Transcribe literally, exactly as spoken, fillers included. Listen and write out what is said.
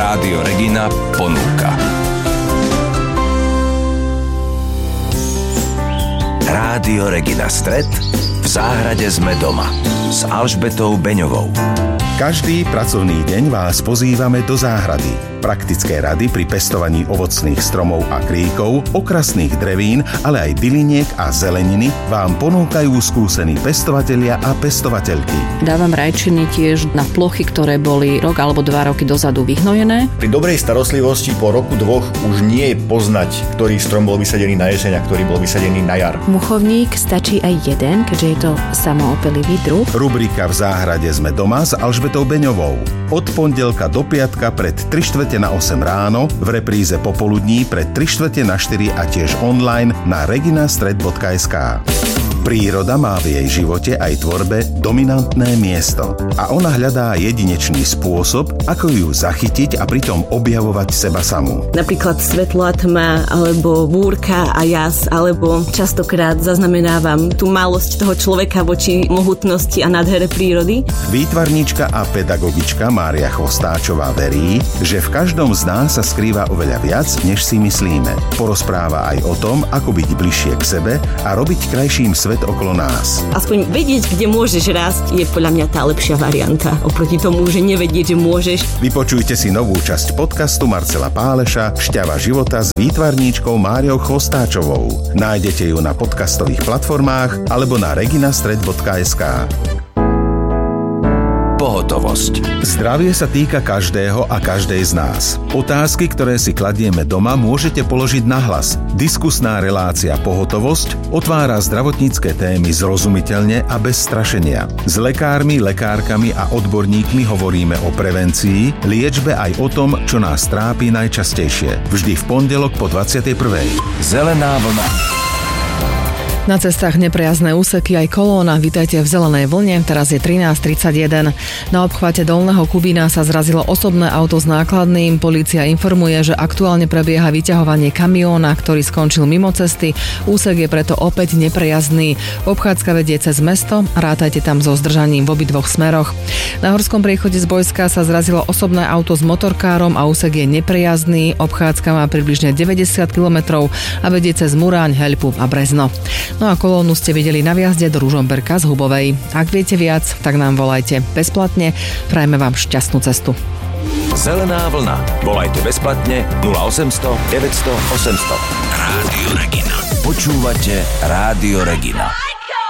Rádio Regina ponúka. Rádio Regina Stred. V záhrade sme doma s Alžbetou Beňovou. Každý pracovný deň vás pozývame do záhrady. Praktické rady pri pestovaní ovocných stromov a kríkov, okrasných drevín, ale aj byliniek a zeleniny vám ponúkajú skúsení pestovatelia a pestovateľky. Dávam rajčiny tiež na plochy, ktoré boli rok alebo dva roky dozadu vyhnojené. Pri dobrej starostlivosti po roku dvoch už nie je poznať, ktorý strom bol vysadený na jeseň a ktorý bol vysadený na jar. Muchovník stačí aj jeden, keďže je to samoopelivý druh. Rubrika V záhrade sme doma s Alžbetou Beňovou. Od pondelka do piatka pred tri štvrte na osem ráno, v repríze popoludní pred tri štvrte na štyri a tiež online na reginastred bodka es ká. Príroda má v jej živote aj tvorbe dominantné miesto a ona hľadá jedinečný spôsob, ako ju zachytiť a pritom objavovať seba samú. Napríklad svetlo a tma, alebo búrka a jas, alebo častokrát zaznamenávam tú malosť toho človeka voči mohutnosti a nádhere prírody. Výtvarníčka a pedagogička Mária Chvostáčová verí, že v každom z nás sa skrýva oveľa viac, než si myslíme. Porozpráva aj o tom, ako byť bližšie k sebe a robiť krajším svet okolo nás. Aspoň vedieť, kde môžeš rásť, je podľa mňa tá lepšia varianta. Oproti tomu, že nevedieť, že môžeš. Vypočujte si novú časť podcastu Marcela Páleša Šťava života s výtvarníčkou Máriou Chvostáčovou. Nájdete ju na podcastových platformách alebo na reginastred bodka es ká. Pohotovosť. Zdravie sa týka každého a každej z nás. Otázky, ktoré si kladieme doma, môžete položiť nahlas. Diskusná relácia Pohotovosť otvára zdravotnícke témy zrozumiteľne a bez strašenia. S lekármi, lekárkami a odborníkmi hovoríme o prevencii, liečbe aj o tom, čo nás trápi najčastejšie. Vždy v pondelok po dvadsiatej prvej. Zelená vlna. Na cestách neprejazné úseky aj kolóna. Vítajte v zelenej vlne, teraz je trinásť tridsaťjeden. Na obchvate Dolného Kubína sa zrazilo osobné auto s nákladným. Polícia informuje, že aktuálne prebieha vyťahovanie kamióna, ktorý skončil mimo cesty. Úsek je preto opäť neprejazdný. Obchádzka vedie cez mesto, rátajte tam so zdržaním v obidvoch smeroch. Na Horskom priechode z Bojska sa zrazilo osobné auto s motorkárom a úsek je neprejazdný. Obchádzka má približne deväťdesiat kilometrov a vedie cez Muráň, Heľpu a Brezno. No a kolónu ste videli na viazde do Ružomberka z Hubovej. Ak viete viac, tak nám volajte bezplatne. Prajeme vám šťastnú cestu. Zelená vlna. Volajte bezplatne nula osemsto deväťsto osemsto. Rádio Regina. Počúvate Rádio Regina.